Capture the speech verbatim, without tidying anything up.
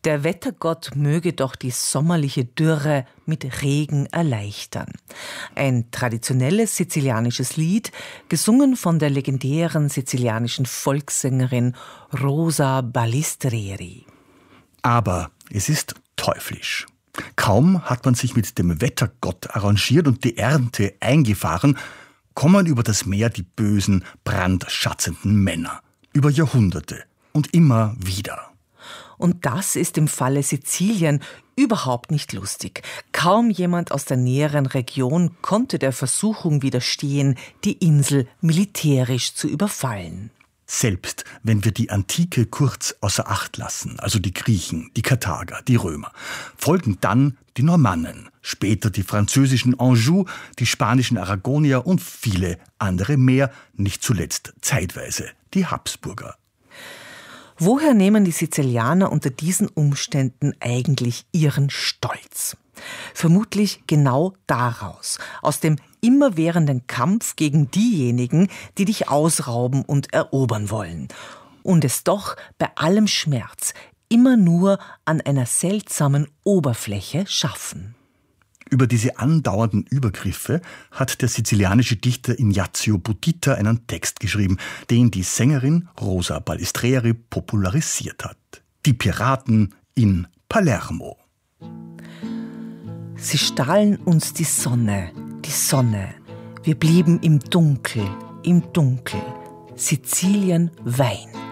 Der Wettergott möge doch die sommerliche Dürre mit Regen erleichtern. Ein traditionelles sizilianisches Lied, gesungen von der legendären sizilianischen Volkssängerin Rosa Balistreri. Aber es ist teuflisch. Kaum hat man sich mit dem Wettergott arrangiert und die Ernte eingefahren, kommen über das Meer die bösen, brandschatzenden Männer. Über Jahrhunderte und immer wieder. Und das ist im Falle Sizilien überhaupt nicht lustig. Kaum jemand aus der näheren Region konnte der Versuchung widerstehen, die Insel militärisch zu überfallen. Selbst wenn wir die Antike kurz außer Acht lassen, also die Griechen, die Karthager, die Römer, folgen dann die Normannen, später die französischen Anjou, die spanischen Aragonier und viele andere mehr, nicht zuletzt zeitweise die Habsburger. Woher nehmen die Sizilianer unter diesen Umständen eigentlich ihren Stolz? Vermutlich genau daraus, aus dem immerwährenden Kampf gegen diejenigen, die dich ausrauben und erobern wollen. Und es doch bei allem Schmerz immer nur an einer seltsamen Oberfläche schaffen. Über diese andauernden Übergriffe hat der sizilianische Dichter Ignazio Budita einen Text geschrieben, den die Sängerin Rosa Balistreri popularisiert hat. Die Piraten in Palermo. Sie stahlen uns die Sonne, die Sonne. Wir blieben im Dunkel, im Dunkel. Sizilien weint.